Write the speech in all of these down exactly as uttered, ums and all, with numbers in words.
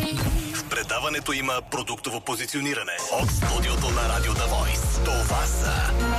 В предаването има продуктово позициониране от студиото на Радио The Voice. Това са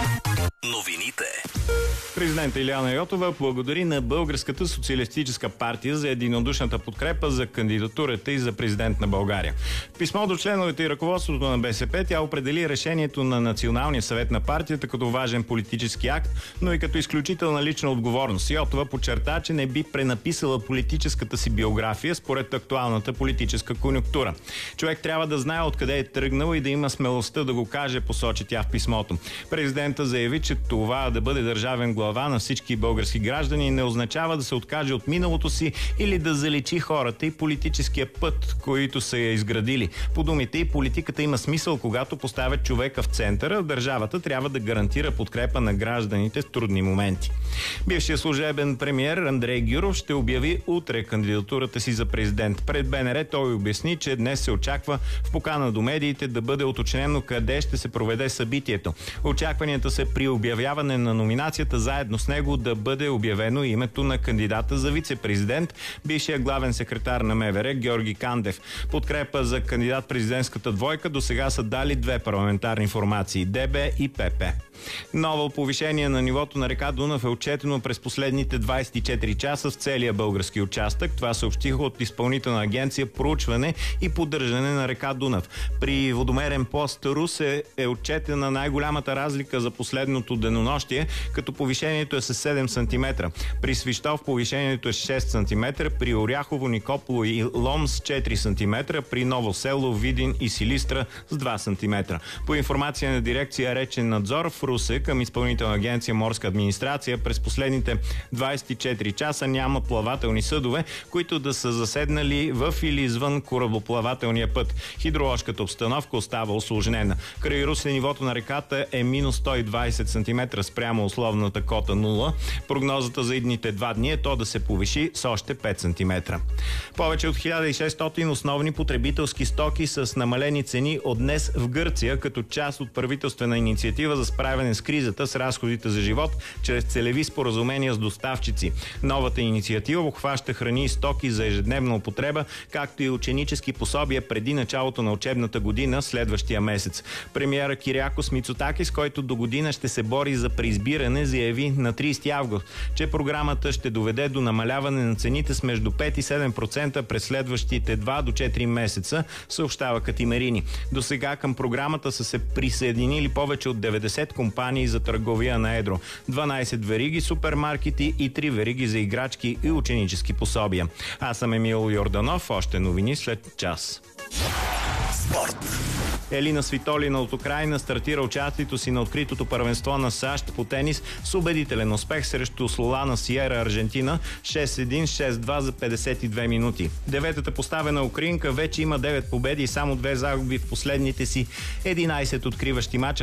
новините. Президентът Илияна Йотова благодари на Българската социалистическа партия за единодушната подкрепа за кандидатурата и за президент на България. В писмо до членовете и ръководството на БСП тя определи решението на Националния съвет на партията като важен политически акт, но и като изключителна лична отговорност. Йотова подчерта, че не би пренаписала политическата си биография според актуалната политическа конюнктура. Човек трябва да знае откъде е тръгнал и да има смелостта да го каже, посочи тя в писмото. Президента заяви, че това да бъде държавен глава на всички български граждани не означава да се откаже от миналото си или да заличи хората и политическия път, които са я изградили. По думите и политиката има смисъл, когато поставят човека в центъра, държавата трябва да гарантира подкрепа на гражданите в трудни моменти. Бившият служебен премиер Андрей Гюров ще обяви утре кандидатурата си за президент. Пред БНР той обясни, че днес се очаква в покана до медиите да бъде уточнено къде ще се проведе събитието. Очакванията са при обявяване на номинацията заедно с него да бъде обявено името на кандидата за вице-президент, бившия главен секретар на МВР Георги Кандев. Подкрепа за кандидат-президентската двойка до сега са дали две парламентарни формации – ДБ и ПП. Ново повишение на нивото на река Дунав е отчетено през последните двадесет и четири часа в целия български участък. Това съобщиха от Изпълнителна агенция проучване и поддържане на река Дунав. При водомерен пост Русе е отчетена най-голямата разлика за последното денонощие, като повишението е с седем сантиметра. При Свищов повишението е с шест сантиметра, при Оряхово, Никополо и Лом с четири сантиметра, при Ново село, Видин и Силистра с два сантиметра. По информация на дирекция Речен надзор в Русе към Изпълнителна агенция Морска администрация през последните двадесет и четири часа няма плавателни съдове, които да са заседнали в или извън корабоплавателния път. Хидроложката обстановка остава усложнена. Край Русе нивото на реката е минус сто и двадесет сантиметра спрямо условната кота нула. Прогнозата за идните два дни е то да се повиши с още пет сантиметра. Повече от хиляда и шестстотин основни потребителски стоки с намалени цени от днес в Гърция, като част от правителствена инициатива за справяне с кризата с разходите за живот чрез целеви споразумения с доставчици. Новата инициатива обхваща храни и стоки за ежедневна употреба, както и ученически пособия преди началото на учебната година следващия месец. Премиера Кириакос Мицотакис, който до година ще се бори за преизбиране, заяви на тридесети август, че програмата ще доведе до намаляване на цените с между пет и седем процента през следващите два до четири месеца, съобщава Катимерини. До сега към програмата са се присъединили повече от деветдесет компании за търговия на едро, дванадесет вериги супермаркети и три вериги за играчки и ученически пособия. Аз съм Емил Йорданов, още новини след час. Спорт. Елина Свитолина от Украйна стартира участието си на откритото първенство на САЩ по тенис с убедителен успех срещу Солана Сиера, Аржентина, шест един шест два за петдесет и две минути. Деветата поставена украинка вече има девет победи и само две загуби в последните си единадесет откриващи мача